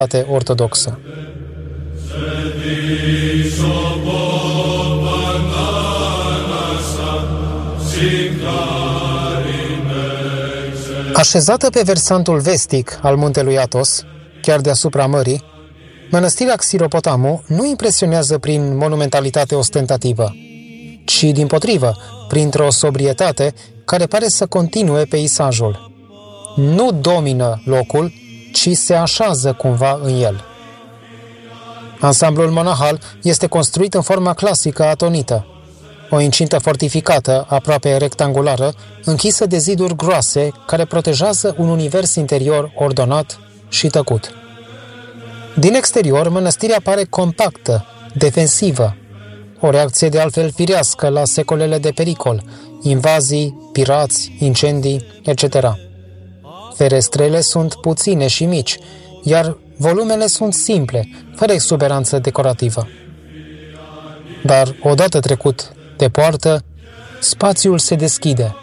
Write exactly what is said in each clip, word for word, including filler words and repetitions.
ortodoxă. Așezată pe versantul vestic al muntelui Athos, chiar deasupra mării, mănăstirea Xiropotamu nu impresionează prin monumentalitate ostentativă, ci dimpotrivă, printr-o sobrietate care pare să continue peisajul. Nu domină locul, ci se așează cumva în el. Ansamblul monahal este construit în forma clasică atonită, o incintă fortificată, aproape rectangulară, închisă de ziduri groase, care protejează un univers interior ordonat și tăcut. Din exterior, mănăstirea pare compactă, defensivă, o reacție de altfel firească la secolele de pericol, invazii, pirați, incendii, et cetera. Ferestrele sunt puține și mici, iar volumele sunt simple, fără exuberanță decorativă. Dar, odată trecut de poartă, spațiul se deschide.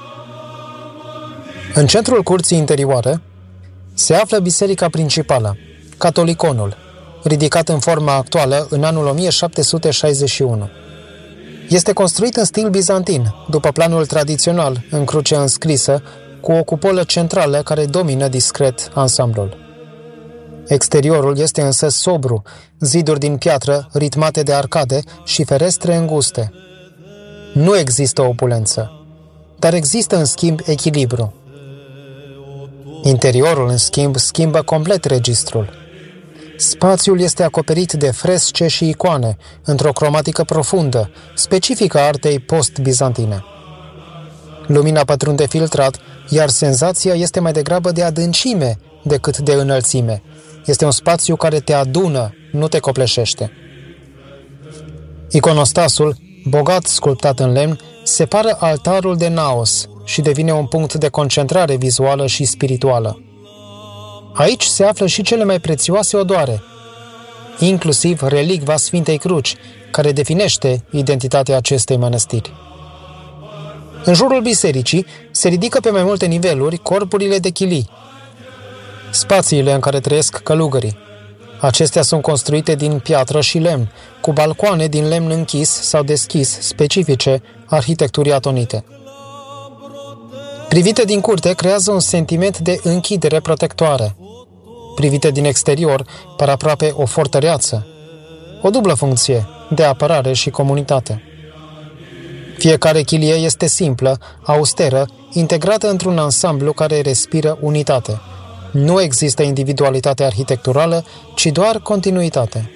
În centrul curții interioare se află biserica principală, catoliconul, ridicat în forma actuală în anul o mie șapte sute șaizeci și unu. Este construit în stil bizantin, după planul tradițional, în cruce înscrisă, cu o cupolă centrală care domină discret ansamblul. Exteriorul este însă sobru, ziduri din piatră ritmate de arcade și ferestre înguste. Nu există opulență, dar există în schimb echilibru. Interiorul, în schimb, schimbă complet registrul. Spațiul este acoperit de fresce și icoane, într-o cromatică profundă, specifică artei post-bizantine. Lumina pătrunde filtrat, iar senzația este mai degrabă de adâncime decât de înălțime. Este un spațiu care te adună, nu te copleșește. Iconostasul, bogat sculptat în lemn, separă altarul de naos și devine un punct de concentrare vizuală și spirituală. Aici se află și cele mai prețioase odoare, inclusiv relicva Sfintei Cruci, care definește identitatea acestei mănăstiri. În jurul bisericii se ridică pe mai multe niveluri corpurile de chilii, spațiile în care trăiesc călugării. Acestea sunt construite din piatră și lemn, cu balcoane din lemn închis sau deschis, specifice arhitecturii atonite. Privite din curte, creează un sentiment de închidere protectoare. Privite din exterior, par aproape o fortăreață. O dublă funcție, de apărare și comunitate. Fiecare chilie este simplă, austeră, integrată într-un ansamblu care respiră unitate. Nu există individualitate arhitecturală, ci doar continuitate.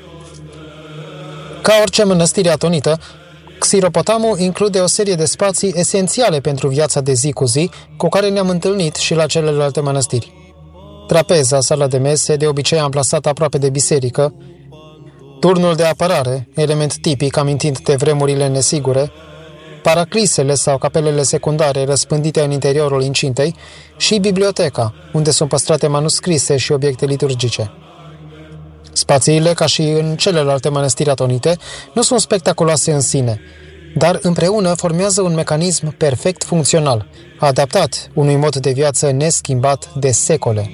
Ca orice mănăstire atonită, Xiropotamu include o serie de spații esențiale pentru viața de zi cu zi, cu care ne-am întâlnit și la celelalte mănăstiri. Trapeza, sala de mese, de obicei amplasată aproape de biserică, turnul de apărare, element tipic amintind de vremurile nesigure, paraclisele sau capelele secundare răspândite în interiorul incintei și biblioteca, unde sunt păstrate manuscrise și obiecte liturgice. Spațiile, ca și în celelalte mănăstiri atonite, nu sunt spectaculoase în sine, dar împreună formează un mecanism perfect funcțional, adaptat unui mod de viață neschimbat de secole.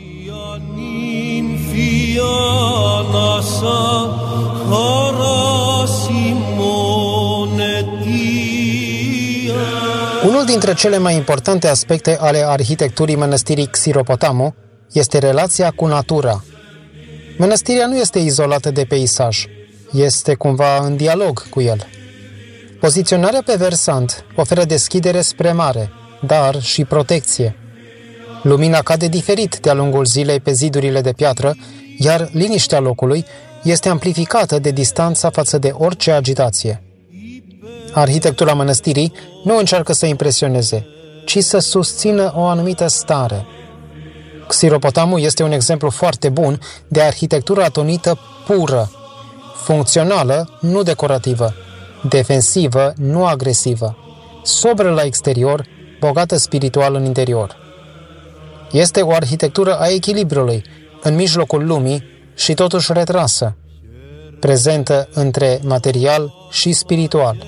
Unul dintre cele mai importante aspecte ale arhitecturii mănăstirii Xiropotamu este relația cu natura. Mănăstirea nu este izolată de peisaj, este cumva în dialog cu el. Poziționarea pe versant oferă deschidere spre mare, dar și protecție. Lumina cade diferit de-a lungul zilei pe zidurile de piatră, iar liniștea locului este amplificată de distanța față de orice agitație. Arhitectura mănăstirii nu încearcă să impresioneze, ci să susțină o anumită stare. Xiropotamu este un exemplu foarte bun de arhitectură atonită pură, funcțională, nu decorativă, defensivă, nu agresivă, sobră la exterior, bogată spiritual în interior. Este o arhitectură a echilibrului, în mijlocul lumii și totuși retrasă, prezentă între material și spiritual.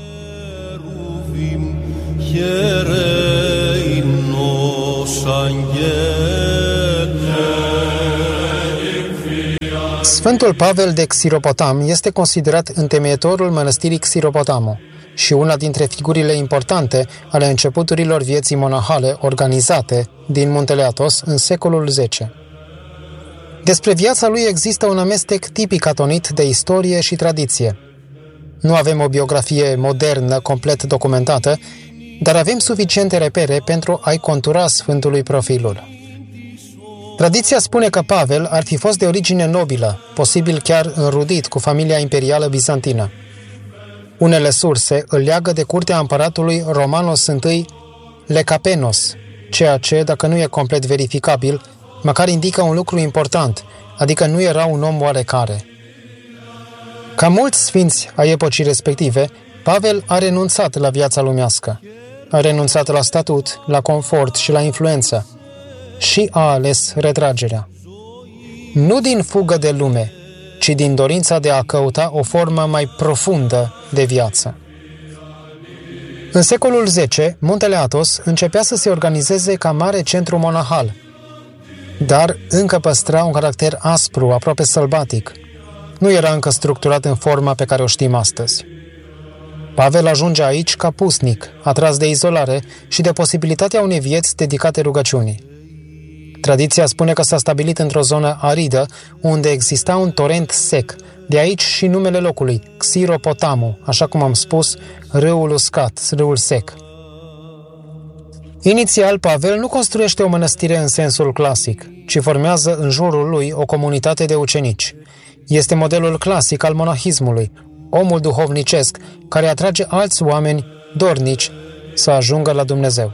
Sfântul Pavel de Xiropotam este considerat întemeietorul mănăstirii Xiropotamu și una dintre figurile importante ale începuturilor vieții monahale organizate din Muntele Athos în secolul zece. Despre viața lui există un amestec tipic atonit de istorie și tradiție. Nu avem o biografie modernă complet documentată, dar avem suficiente repere pentru a-i contura Sfântului profilul. Tradiția spune că Pavel ar fi fost de origine nobilă, posibil chiar înrudit cu familia imperială bizantină. Unele surse îl leagă de curtea împăratului Romanos I Lecapenos, ceea ce, dacă nu e complet verificabil, măcar indică un lucru important, adică nu era un om oarecare. Ca mulți sfinți ai epocii respective, Pavel a renunțat la viața lumească. A renunțat la statut, la confort și la influență și a ales retragerea. Nu din fugă de lume, ci din dorința de a căuta o formă mai profundă de viață. În secolul zece, Muntele Athos începea să se organizeze ca mare centru monahal, dar încă păstra un caracter aspru, aproape sălbatic. Nu era încă structurat în forma pe care o știm astăzi. Pavel ajunge aici ca pusnic, atras de izolare și de posibilitatea unei vieți dedicate rugăciunii. Tradiția spune că s-a stabilit într-o zonă aridă, unde exista un torent sec, de aici și numele locului, Xiropotamu, așa cum am spus, râul uscat, râul sec. Inițial, Pavel nu construiește o mănăstire în sensul clasic, ci formează în jurul lui o comunitate de ucenici. Este modelul clasic al monahismului, omul duhovnicesc care atrage alți oameni dornici să ajungă la Dumnezeu.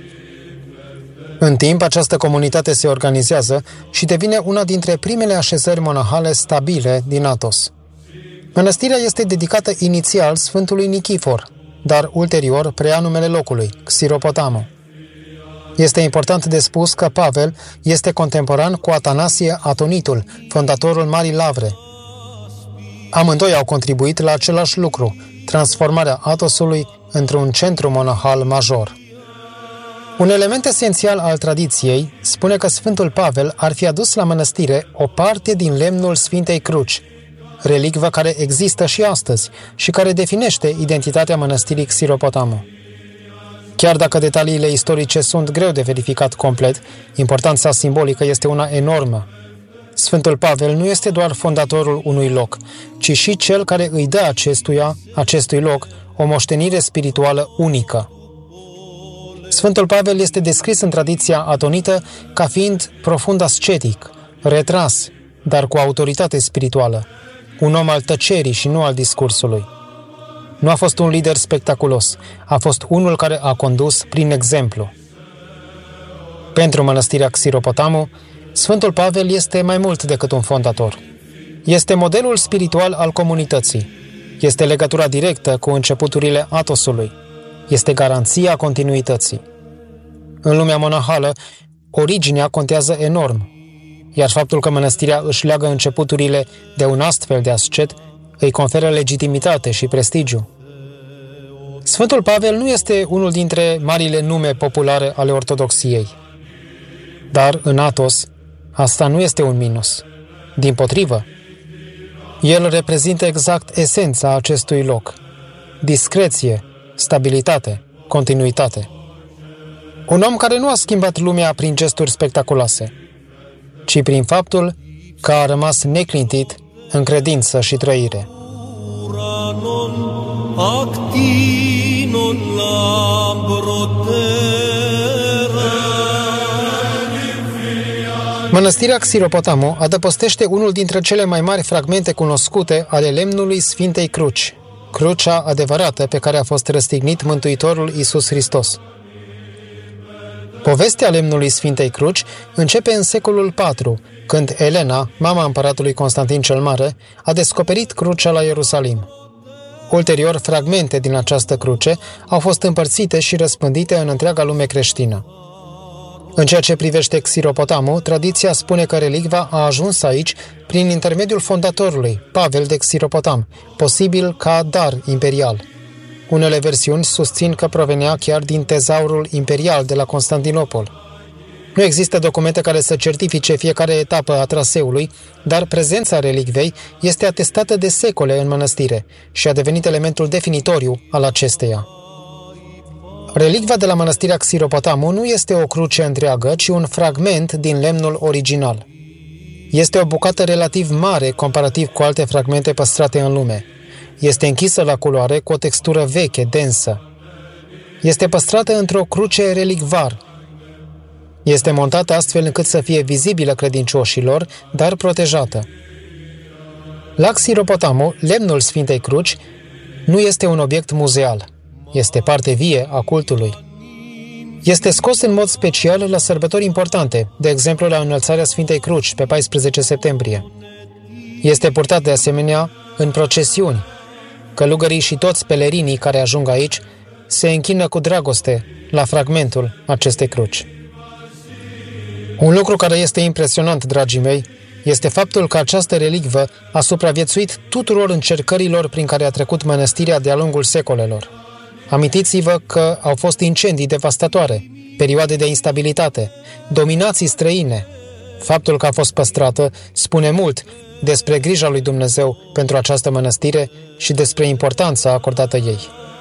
În timp, această comunitate se organizează și devine una dintre primele așezări monahale stabile din Athos. Mănăstirea este dedicată inițial Sfântului Nichifor, dar ulterior preia numele locului, Xiropotamu. Este important de spus că Pavel este contemporan cu Atanasie Atonitul, fondatorul Marii Lavre. Amândoi au contribuit la același lucru, transformarea Athosului într-un centru monahal major. Un element esențial al tradiției spune că Sfântul Pavel ar fi adus la mănăstire o parte din lemnul Sfintei Cruci, relicvă care există și astăzi și care definește identitatea mănăstirii Xiropotamu. Chiar dacă detaliile istorice sunt greu de verificat complet, importanța simbolică este una enormă. Sfântul Pavel nu este doar fondatorul unui loc, ci și cel care îi dă acestuia, acestui loc, o moștenire spirituală unică. Sfântul Pavel este descris în tradiția atonită ca fiind profund ascetic, retras, dar cu autoritate spirituală, un om al tăcerii și nu al discursului. Nu a fost un lider spectaculos, a fost unul care a condus prin exemplu. Pentru mănăstirea Xiropotamu, Sfântul Pavel este mai mult decât un fondator. Este modelul spiritual al comunității. Este legătura directă cu începuturile Athosului. Este garanția continuității. În lumea monahală, originea contează enorm, iar faptul că mănăstirea își leagă începuturile de un astfel de ascet îi conferă legitimitate și prestigiu. Sfântul Pavel nu este unul dintre marile nume populare ale ortodoxiei. Dar în Athos, asta nu este un minus. Dimpotrivă, el reprezintă exact esența acestui loc. Discreție, stabilitate, continuitate. Un om care nu a schimbat lumea prin gesturi spectaculoase, ci prin faptul că a rămas neclintit în credință și trăire. Mănăstirea Xiropotamu adăpostește unul dintre cele mai mari fragmente cunoscute ale lemnului Sfintei Cruci, crucea adevărată pe care a fost răstignit Mântuitorul Iisus Hristos. Povestea lemnului Sfintei Cruci începe în secolul patru, când Elena, mama împăratului Constantin cel Mare, a descoperit crucea la Ierusalim. Ulterior, fragmente din această cruce au fost împărțite și răspândite în întreaga lume creștină. În ceea ce privește Xiropotamu, tradiția spune că relicva a ajuns aici prin intermediul fondatorului, Pavel de Xiropotam, posibil ca dar imperial. Unele versiuni susțin că provenea chiar din tezaurul imperial de la Constantinopol. Nu există documente care să certifice fiecare etapă a traseului, dar prezența relicvei este atestată de secole în mănăstire și a devenit elementul definitoriu al acesteia. Relicva de la mănăstirea Xiropotamu nu este o cruce întreagă, ci un fragment din lemnul original. Este o bucată relativ mare comparativ cu alte fragmente păstrate în lume. Este închisă la culoare cu o textură veche, densă. Este păstrată într-o cruce relicvar. Este montată astfel încât să fie vizibilă credincioșilor, dar protejată. La Xiropotamu, lemnul Sfintei Cruci nu este un obiect muzeal. Este parte vie a cultului. Este scos în mod special la sărbători importante, de exemplu la înălțarea Sfintei Cruci pe paisprezece septembrie. Este purtat de asemenea în procesiuni. Călugării și toți pelerinii care ajung aici se închină cu dragoste la fragmentul acestei cruci. Un lucru care este impresionant, dragii mei, este faptul că această relicvă a supraviețuit tuturor încercărilor prin care a trecut mănăstirea de-a lungul secolelor. Amintiți-vă că au fost incendii devastatoare, perioade de instabilitate, dominații străine. Faptul că a fost păstrată spune mult despre grija lui Dumnezeu pentru această mănăstire și despre importanța acordată ei.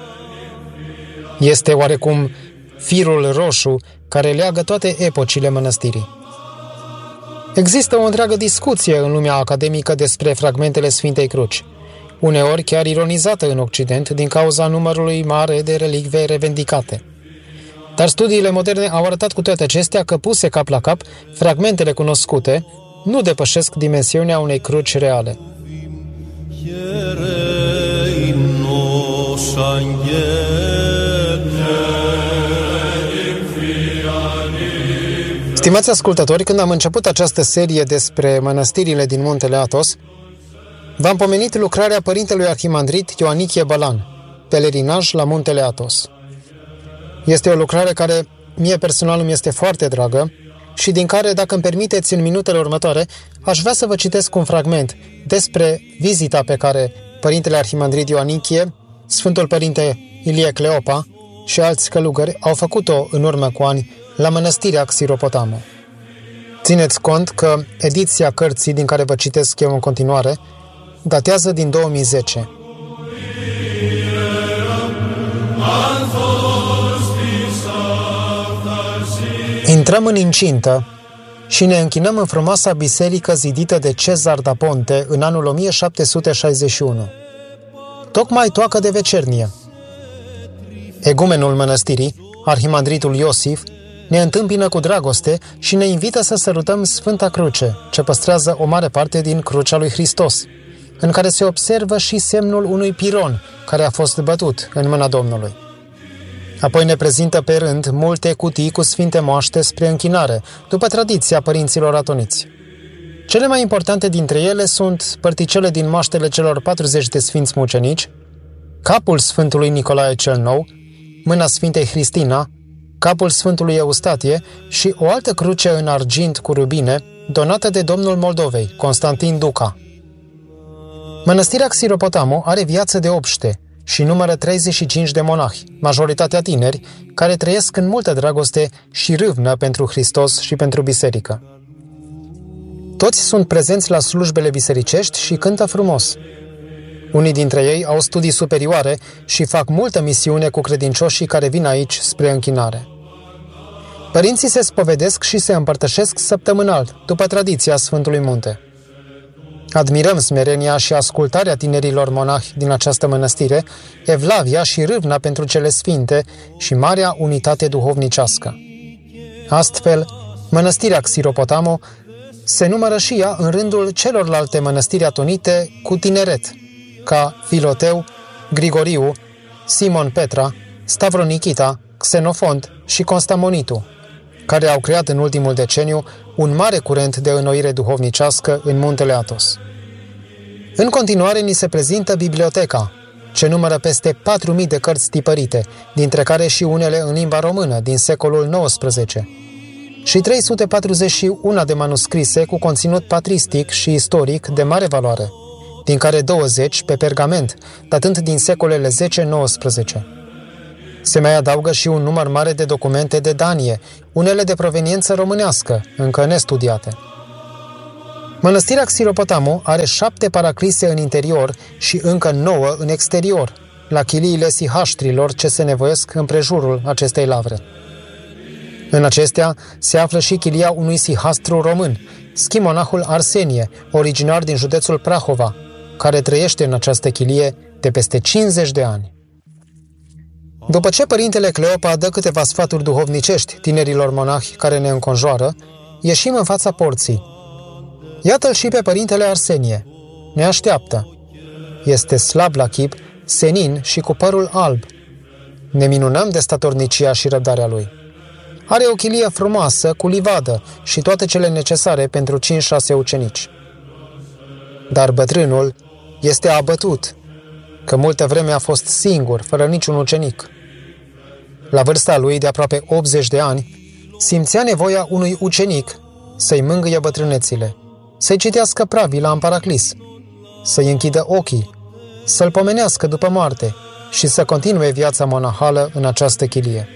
Este oarecum firul roșu care leagă toate epocile mănăstirii. Există o întreagă discuție în lumea academică despre fragmentele Sfintei Cruci, uneori chiar ironizată în Occident din cauza numărului mare de relicve revendicate. Dar studiile moderne au arătat cu toate acestea că, puse cap la cap, fragmentele cunoscute nu depășesc dimensiunea unei cruci reale. Stimați ascultători, când am început această serie despre mănăstirile din Muntele Athos, v-am pomenit lucrarea părintelui arhimandrit Ioanichie Bălan, Pelerinaj la Muntele Athos. Este o lucrare care mie personal îmi este foarte dragă și din care, dacă îmi permiteți, în minutele următoare, aș vrea să vă citesc un fragment despre vizita pe care părintele arhimandrit Ioanichie, Sfântul Părinte Ilie Cleopa și alți călugări au făcut-o în urmă cu ani la mănăstirea Xiropotamu. Țineți cont că ediția cărții din care vă citesc eu în continuare datează din două mii zece. Intrăm în incintă și ne închinăm în frumoasa biserică zidită de Cezar da Ponte în anul o mie șapte sute șaizeci și unu. Tocmai toacă de vecernie. Egumenul mănăstirii, arhimandritul Iosif, ne întâmpină cu dragoste și ne invită să sărutăm Sfânta Cruce, ce păstrează o mare parte din crucea lui Hristos, în care se observă și semnul unui piron care a fost bătut în mâna Domnului. Apoi ne prezintă pe rând multe cutii cu sfinte moaște spre închinare, după tradiția părinților atoniți. Cele mai importante dintre ele sunt părticele din moaștele celor patruzeci de sfinți mucenici, capul Sfântului Nicolae cel Nou, mâna Sfintei Hristina, capul Sfântului Eustatie și o altă cruce în argint cu rubine, donată de domnul Moldovei, Constantin Duca. Mănăstirea Xiropotamu are viață de obște și numără treizeci și cinci de monahi, majoritatea tineri, care trăiesc în multă dragoste și râvnă pentru Hristos și pentru biserică. Toți sunt prezenți la slujbele bisericești și cântă frumos. Unii dintre ei au studii superioare și fac multă misiune cu credincioșii care vin aici spre închinare. Părinții se spovedesc și se împărtășesc săptămânal, după tradiția Sfântului Munte. Admirăm smerenia și ascultarea tinerilor monahi din această mănăstire, evlavia și râvna pentru cele sfinte și marea unitate duhovnicească. Astfel, mănăstirea Xiropotamu se numără și ea în rândul celorlalte mănăstiri atonite cu tineret, ca Filoteu, Grigoriu, Simon Petra, Stavronikita, Xenofont și Constamonitu, care au creat în ultimul deceniu un mare curent de înnoire duhovnicească în Muntele Athos. În continuare ni se prezintă biblioteca, ce numără peste patru mii de cărți tipărite, dintre care și unele în limba română din secolul nouăsprezece, și trei sute patruzeci și unu de manuscrise cu conținut patristic și istoric de mare valoare, din care douăzeci pe pergament, datând din secolele zece nouăsprezece. Se mai adaugă și un număr mare de documente de danie, unele de proveniență românească, încă nestudiate. Mănăstirea Xiropotamu are șapte paraclise în interior și încă nouă în exterior, la chiliile sihaștrilor ce se nevoiesc împrejurul acestei lavre. În acestea se află și chilia unui sihastru român, schimonahul Arsenie, originar din județul Prahova, care trăiește în această chilie de peste cincizeci de ani. După ce părintele Cleopa dă câteva sfaturi duhovnicești tinerilor monahi care ne înconjoară, ieșim în fața porții. Iată-l și pe părintele Arsenie. Ne așteaptă. Este slab la chip, senin și cu părul alb. Ne minunăm de statornicia și răbdarea lui. Are o chilie frumoasă, cu livadă și toate cele necesare pentru cinci șase ucenici. Dar bătrânul este abătut, că multă vreme a fost singur, fără niciun ucenic. La vârsta lui de aproape optzeci de ani, simțea nevoia unui ucenic să-i mângâie bătrânețile, să-i citească pravila în paraclis, să-i închidă ochii, să-l pomenească după moarte și să continue viața monahală în această chilie.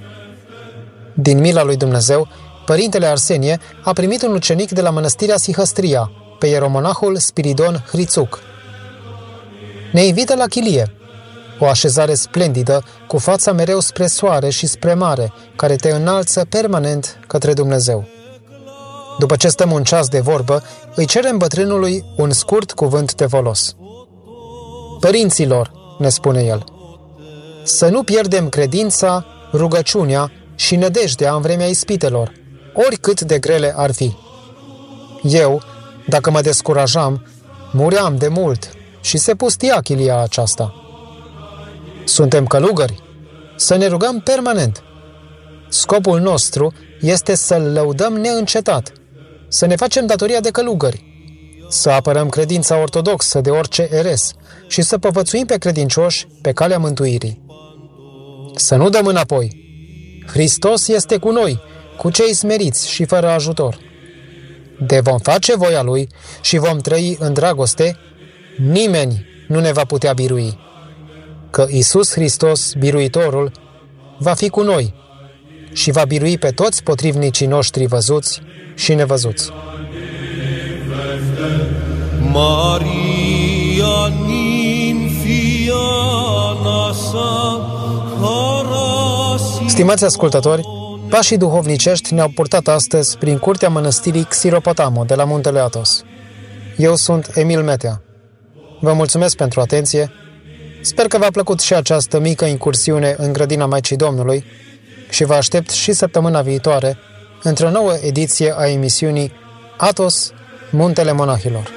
Din mila lui Dumnezeu, părintele Arsenie a primit un ucenic de la mănăstirea Sihăstria, pe ieromonahul Spiridon Hrițuc. Ne invită la chilie, o așezare splendidă, cu fața mereu spre soare și spre mare, care te înalță permanent către Dumnezeu. După ce stăm un ceas de vorbă, îi cerem bătrânului un scurt cuvânt de folos. Părinților, ne spune el, să nu pierdem credința, rugăciunea și nădejdea în vremea ispitelor, oricât de grele ar fi. Eu, dacă mă descurajam, muream de mult și se pustia chilia aceasta. Suntem călugări, să ne rugăm permanent. Scopul nostru este să-L lăudăm neîncetat, să ne facem datoria de călugări, să apărăm credința ortodoxă de orice eres și să povățuim pe credincioși pe calea mântuirii. Să nu dăm înapoi. Hristos este cu noi, cu cei smeriți și fără ajutor. De vom face voia Lui și vom trăi în dragoste, nimeni nu ne va putea birui. Că Iisus Hristos, biruitorul, va fi cu noi și va birui pe toți potrivnicii noștri văzuți și nevăzuți. Maria Stimați ascultători, pașii duhovnicești ne-au purtat astăzi prin curtea mănăstirii Xiropotamu de la Muntele Athos. Eu sunt Emil Metea. Vă mulțumesc pentru atenție. Sper că v-a plăcut și această mică incursiune în grădina Maicii Domnului și vă aștept și săptămâna viitoare într-o nouă ediție a emisiunii Athos, Muntele Monahilor.